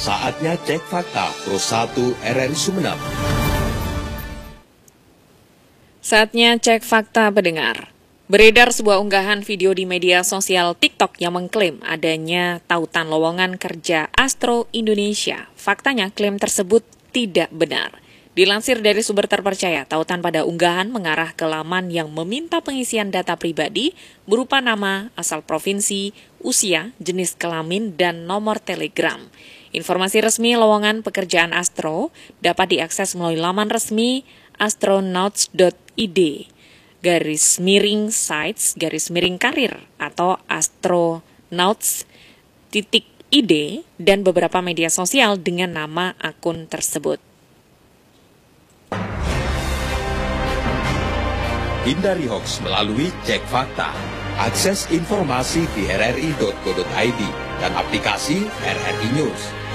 Saatnya cek fakta Pro 1 RRI Sumeneb. Saatnya cek fakta pendengar. Beredar sebuah unggahan video di media sosial TikTok yang mengklaim adanya tautan lowongan kerja Astro Indonesia. Faktanya, klaim tersebut tidak benar. Dilansir dari sumber terpercaya, tautan pada unggahan mengarah ke laman yang meminta pengisian data pribadi berupa nama, asal provinsi, usia, jenis kelamin, dan nomor telegram. Informasi resmi lowongan pekerjaan Astro dapat diakses melalui laman resmi astronauts.id /sites/karir atau astronauts.id dan beberapa media sosial dengan nama akun tersebut. Hindari hoax melalui cek fakta. Akses informasi di rri.co.id dan aplikasi RRI News.